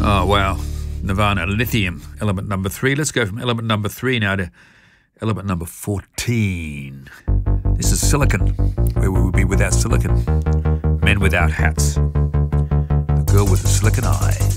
Oh, wow. Nirvana, Lithium, element number 3. Let's go from element number 3 now to element number 14. This is Silicon. Where would we be without silicon? Men without hats. The girl with the silicon eyes.